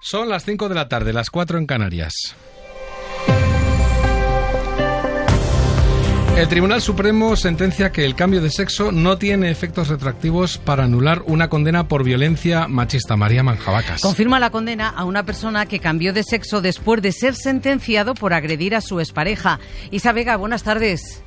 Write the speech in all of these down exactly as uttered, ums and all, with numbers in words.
Son las cinco de la tarde, las cuatro en Canarias. El Tribunal Supremo sentencia que el cambio de sexo no tiene efectos retroactivos para anular una condena por violencia machista. María Manjabacas. Confirma la condena a una persona que cambió de sexo después de ser sentenciado por agredir a su expareja. Isa Vega, buenas tardes.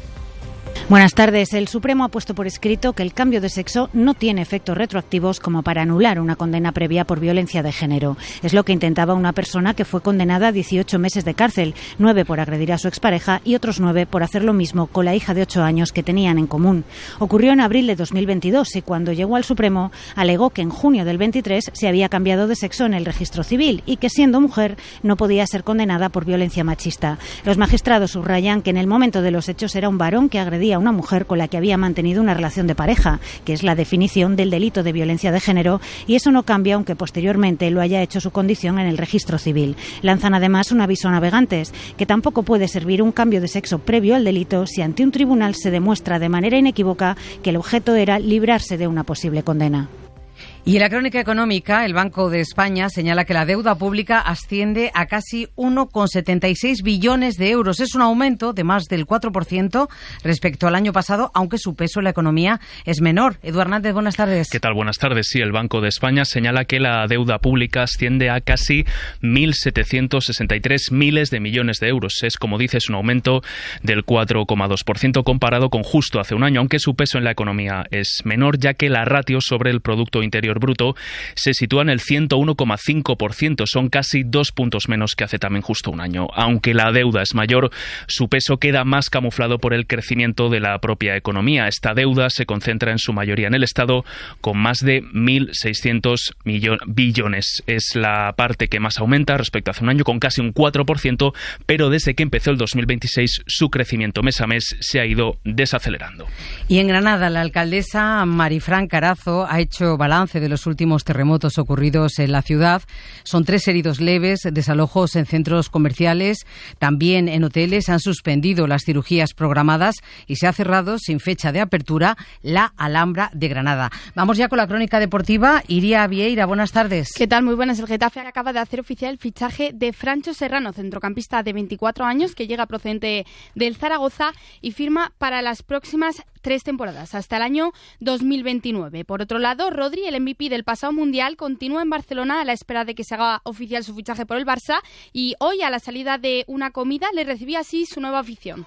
Buenas tardes. El Supremo ha puesto por escrito que el cambio de sexo no tiene efectos retroactivos como para anular una condena previa por violencia de género. Es lo que intentaba una persona que fue condenada a dieciocho meses de cárcel, nueve por agredir a su expareja y otros nueve por hacer lo mismo con la hija de ocho años que tenían en común. Ocurrió en abril de dos mil veintidós y cuando llegó al Supremo alegó que en junio del veintitrés se había cambiado de sexo en el registro civil y que siendo mujer no podía ser condenada por violencia machista. Los magistrados subrayan que en el momento de los hechos era un varón que agredía a una mujer con la que había mantenido una relación de pareja, que es la definición del delito de violencia de género, y eso no cambia aunque posteriormente lo haya hecho su condición en el registro civil. Lanzan además un aviso a navegantes, que tampoco puede servir un cambio de sexo previo al delito si ante un tribunal se demuestra de manera inequívoca que el objeto era librarse de una posible condena. Y en la crónica económica, el Banco de España señala que la deuda pública asciende a casi uno coma setenta y seis billones de euros. Es un aumento de más del cuatro por ciento respecto al año pasado, aunque su peso en la economía es menor. Eduardo Hernández, buenas tardes. ¿Qué tal? Buenas tardes. Sí, el Banco de España señala que la deuda pública asciende a casi mil setecientos sesenta y tres miles de millones de euros. Es, como dices, un aumento del cuatro coma dos por ciento comparado con justo hace un año, aunque su peso en la economía es menor, ya que la ratio sobre el Producto Interior Bruto se sitúa en el ciento uno coma cinco por ciento, son casi dos puntos menos que hace también justo un año. Aunque la deuda es mayor, su peso queda más camuflado por el crecimiento de la propia economía. Esta deuda se concentra en su mayoría en el Estado, con más de mil seiscientos billones. Es la parte que más aumenta respecto a hace un año, con casi un cuatro por ciento, pero desde que empezó el dos mil veintiséis su crecimiento mes a mes se ha ido desacelerando. Y en Granada, la alcaldesa Marifran Carazo ha hecho balance de los últimos terremotos ocurridos en la ciudad. Son tres heridos leves, desalojos en centros comerciales, también en hoteles. Han suspendido las cirugías programadas y se ha cerrado sin fecha de apertura la Alhambra de Granada. Vamos ya con la crónica deportiva. Iria Vieira, buenas tardes. ¿Qué tal? Muy buenas. El Getafe acaba de hacer oficial el fichaje de Francho Serrano, centrocampista de veinticuatro años que llega procedente del Zaragoza y firma para las próximas tres temporadas, hasta el año dos mil veintinueve. Por otro lado, Rodri, el M V P del pasado Mundial, continúa en Barcelona a la espera de que se haga oficial su fichaje por el Barça y hoy, a la salida de una comida, le recibía así su nueva afición.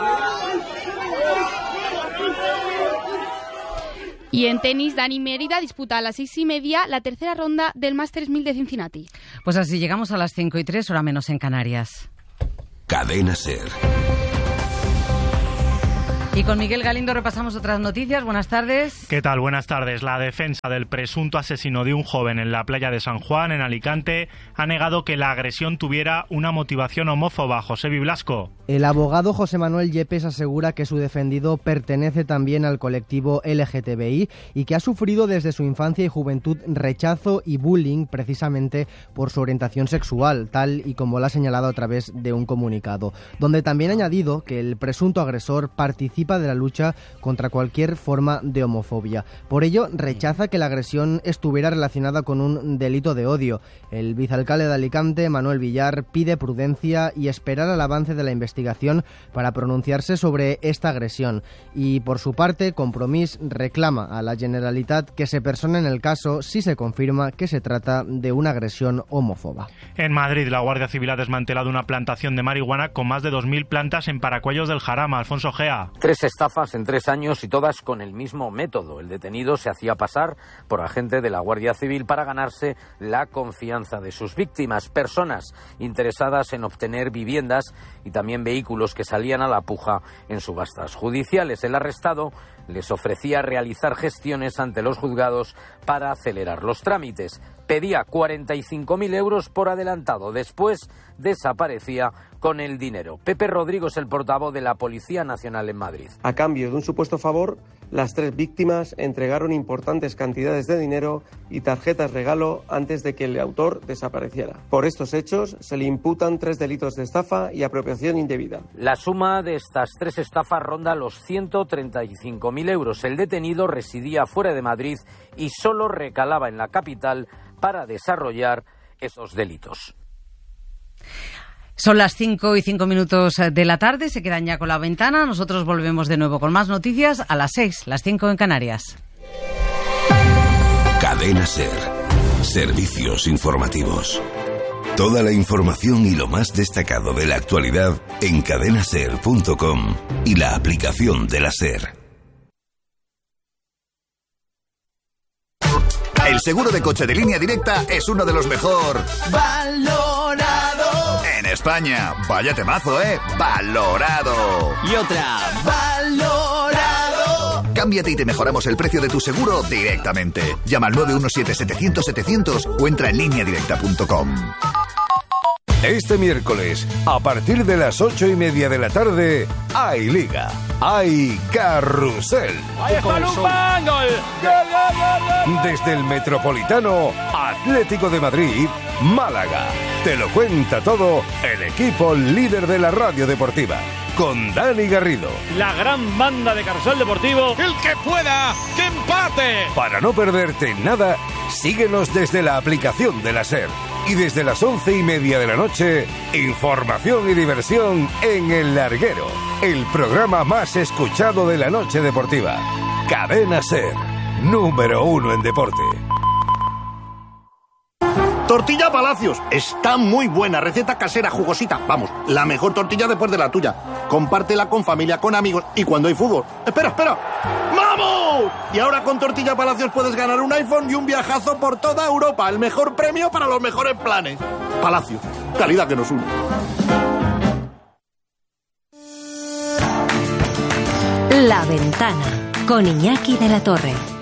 Y en tenis, Dani Mérida disputa a las seis y media la tercera ronda del Masters mil de Cincinnati. Pues así llegamos a las cinco y tres, hora menos en Canarias. Cadena SER. Y con Miguel Galindo repasamos otras noticias. Buenas tardes. ¿Qué tal? Buenas tardes. La defensa del presunto asesino de un joven en la playa de San Juan, en Alicante, ha negado que la agresión tuviera una motivación homófoba. José Biblasco. El abogado José Manuel Yepes asegura que su defendido pertenece también al colectivo L G T B I y que ha sufrido desde su infancia y juventud rechazo y bullying precisamente por su orientación sexual, tal y como lo ha señalado a través de un comunicado, donde también ha añadido que el presunto agresor participa de la lucha contra cualquier forma de homofobia. Por ello, rechaza que la agresión estuviera relacionada con un delito de odio. El vicealcalde de Alicante, Manuel Villar, pide prudencia y esperar al avance de la investigación para pronunciarse sobre esta agresión. Y, por su parte, Compromís reclama a la Generalitat que se persone en el caso si se confirma que se trata de una agresión homófoba. En Madrid, la Guardia Civil ha desmantelado una plantación de marihuana con más de dos mil plantas en Paracuellos del Jarama. Alfonso Gea. Tres estafas en tres años y todas con el mismo método. El detenido se hacía pasar por agente de la Guardia Civil para ganarse la confianza de sus víctimas, personas interesadas en obtener viviendas y también vehículos que salían a la puja en subastas judiciales. El arrestado les ofrecía realizar gestiones ante los juzgados para acelerar los trámites. Pedía cuarenta y cinco mil euros por adelantado. Después desaparecía con el dinero. Pepe Rodrigo es el portavoz de la Policía Nacional en Madrid. A cambio de un supuesto favor, las tres víctimas entregaron importantes cantidades de dinero y tarjetas regalo antes de que el autor desapareciera. Por estos hechos se le imputan tres delitos de estafa y apropiación indebida. La suma de estas tres estafas ronda los ciento treinta y cinco mil euros. El detenido residía fuera de Madrid y solo recalaba en la capital para desarrollar esos delitos. Son las cinco y cinco minutos de la tarde, se quedan ya con La Ventana. Nosotros volvemos de nuevo con más noticias a las seis, las cinco en Canarias. Cadena SER. Servicios informativos. Toda la información y lo más destacado de la actualidad en cadena ser punto com y la aplicación de la SER. El seguro de coche de Línea Directa es uno de los mejor valorado en España. Vaya temazo, ¿eh? Valorado. Y otra, valorado. Cámbiate y te mejoramos el precio de tu seguro directamente. Llama al nueve uno siete, setecientos, setecientos o entra en línea directa punto com. Este miércoles, a partir de las ocho y media de la tarde, hay Liga, hay Carrusel. ¡Ahí está Lupa! ¡Gol! ¡Gol, gol, gol! Desde el Metropolitano, Atlético de Madrid, Málaga. Te lo cuenta todo el equipo líder de la radio deportiva, con Dani Garrido. La gran banda de Carrusel Deportivo. ¡El que pueda! ¡Que empate! Para no perderte nada, síguenos desde la aplicación de la SER. Y desde las once y media de la noche, información y diversión en El Larguero, el programa más escuchado de la noche deportiva. Cadena SER, número uno en deporte. Tortilla Palacios, está muy buena, receta casera, jugosita, vamos, la mejor tortilla después de la tuya. Compártela con familia, con amigos y cuando hay fútbol. Espera, espera, ¡vamos! Y ahora con Tortilla Palacios puedes ganar un iPhone y un viajazo por toda Europa, el mejor premio para los mejores planes. Palacios, calidad que nos une. La Ventana, con Iñaki de la Torre.